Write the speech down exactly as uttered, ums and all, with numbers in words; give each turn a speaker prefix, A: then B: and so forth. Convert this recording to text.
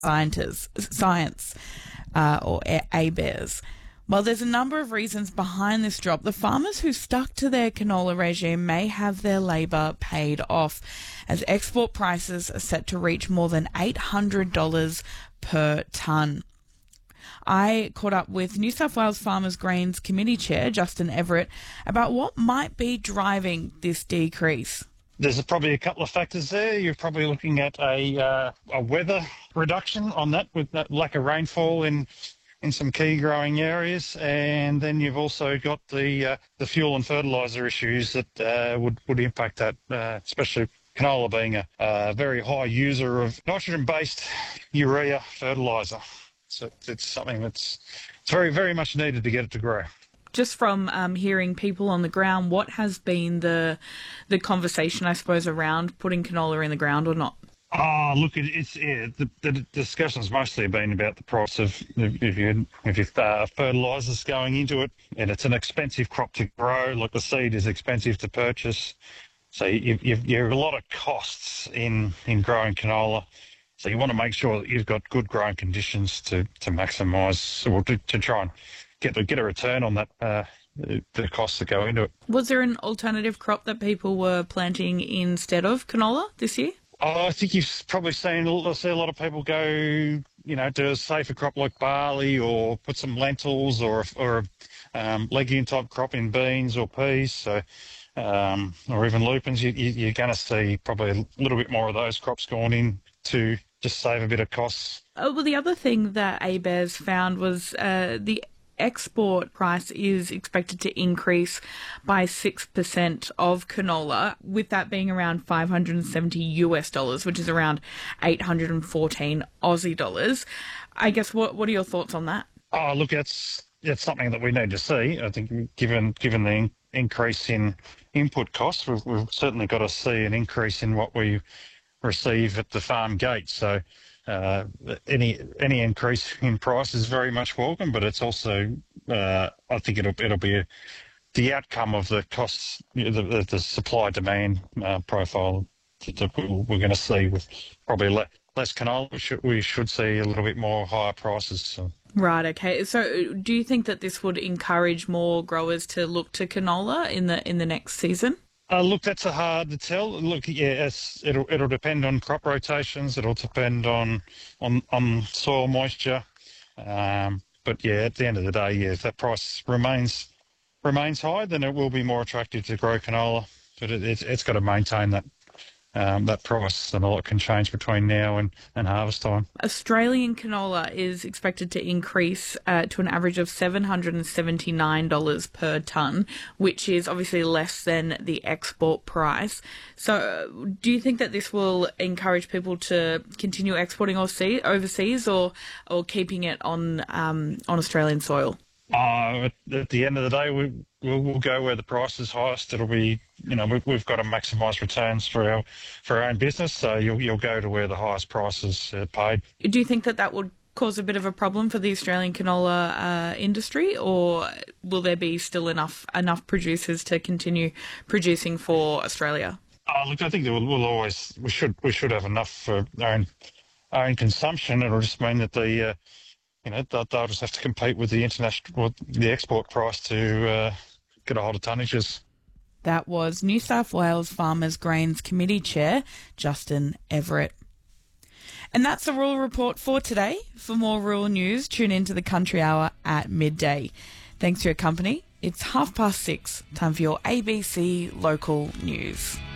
A: scientists, science, uh, or ABARES. While there's a number of reasons behind this drop, the farmers who stuck to their canola regime may have their labour paid off, as export prices are set to reach more than eight hundred dollars per tonne. I caught up with New South Wales Farmers Grains Committee Chair Justin Everett about what might be driving this decrease.
B: There's probably a couple of factors there. You're probably looking at a uh, a weather reduction on that, with that lack of rainfall in in some key growing areas, and then you've also got the uh, the fuel and fertiliser issues that uh, would would impact that, uh, especially canola being a, a very high user of nitrogen-based urea fertiliser. So it's something that's it's very, very much needed to get it to grow.
A: Just from um, hearing people on the ground, what has been the the conversation, I suppose, around putting canola in the ground or not?
B: Oh, look, it, it's yeah, the, the discussion's mostly been about the price of if, if you if you uh, fertilisers going into it, and it's an expensive crop to grow. Like the seed is expensive to purchase, so you, you've you have a lot of costs in in growing canola. So you want to make sure that you've got good growing conditions to, to maximise or to, to try and get get a return on that uh, the costs that go into it.
A: Was there an alternative crop that people were planting instead of canola this year?
B: Oh, I think you've probably seen I see a lot of people go, you know, to a safer crop like barley, or put some lentils, or or um, legume type crop in beans or peas. So. Um, or even lupins, you, you, you're going to see probably a little bit more of those crops going in to just save a bit of costs.
A: Oh, well, the other thing that ABARES found was uh, the export price is expected to increase by six percent of canola, with that being around five hundred seventy US dollars, which is around eight hundred fourteen Aussie dollars. I guess, what what are your thoughts on that?
B: Oh, look, that's, that's something that we need to see. I think given given the increase in input costs, we've, we've certainly got to see an increase in what we receive at the farm gate. So uh, any any increase in price is very much welcome, but it's also uh, I think it'll it'll be a, the outcome of the costs, the, the, the supply demand uh, profile that we're going to see with probably le- less canola. We should, we should see a little bit more higher prices. So.
A: Right, okay. So do you think that this would encourage more growers to look to canola in the in the next season?
B: Uh, look, that's a hard to tell. Look, yeah, it's, it'll it'll depend on crop rotations. It'll depend on on, on soil moisture. Um, but yeah, at the end of the day, yeah, if that price remains remains high, then it will be more attractive to grow canola. But it, it's it's got to maintain that. Um, that price, and a lot can change between now and, and harvest time.
A: Australian canola is expected to increase uh, to an average of seven hundred seventy-nine dollars per tonne, which is obviously less than the export price. So do you think that this will encourage people to continue exporting overseas, or or keeping it on um, on Australian soil?
B: Uh, at, at the end of the day, we, we'll, we'll go where the price is highest. It'll be, you know, we, we've got to maximise returns for our for our own business, so you'll you'll go to where the highest price is uh, paid.
A: Do you think that that would cause a bit of a problem for the Australian canola uh, industry, or will there be still enough enough producers to continue producing for Australia?
B: Oh, look, I think that we'll, we'll always we should we should have enough for our own our own consumption. It'll just mean that the uh, You know, they'll, they'll just have to compete with the international, or the export price to uh, get a hold of tonnages.
A: That was New South Wales Farmers Grains Committee Chair Justin Everett. And that's the Rural Report for today. For more rural news, tune into the Country Hour at midday. Thanks for your company. It's half past six. Time for your A B C Local News.